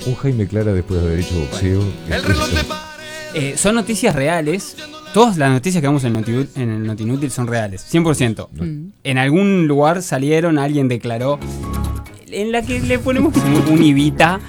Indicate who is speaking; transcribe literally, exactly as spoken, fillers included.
Speaker 1: Un Jaime Clara después de haber hecho boxeo.
Speaker 2: Eh, son noticias reales. Todas las noticias que vemos en, Noti, en el Notinútil son reales, cien por ciento. Mm. En algún lugar salieron, alguien declaró, en la que le ponemos un, un ibita